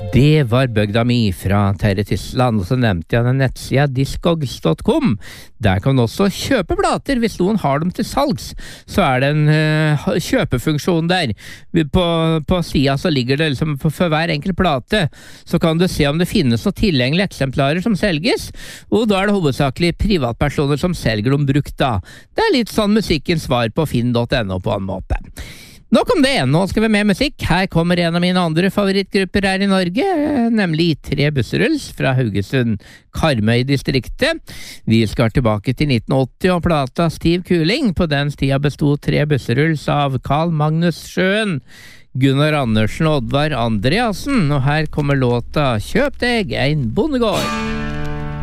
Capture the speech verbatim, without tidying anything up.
Det var bøgda mi fra Terje Tysland, og så nevnte jeg den nettsida discogs punktum com. Der kan man også kjøpe plater hvis noen har dem til salgs. Så er det en uh, kjøpefunksjon der. På, på sida så ligger det liksom for, for hver enkelt plate, så kan du se om det finnes noen tilgjengelige eksemplarer som selges, og da er det hovedsakelig privatpersoner som selger dem brukt da. Det er litt sånn musikkens svar på finn punktum no på en måte. Nok om det, nå skal vi med musikk. Her kommer en av mine andre favorittgrupper her i Norge, nemlig Tre Busseruls fra Haugesund, Karmøy-distriktet. Vi skal tilbake til nitten åtti og plata Stiv Kuling. På den tida bestod Tre Busseruls av Carl Magnus Sjøen, Gunnar Andersen og Oddvar Andreasen, og her kommer låta Kjøp deg ein bondegård.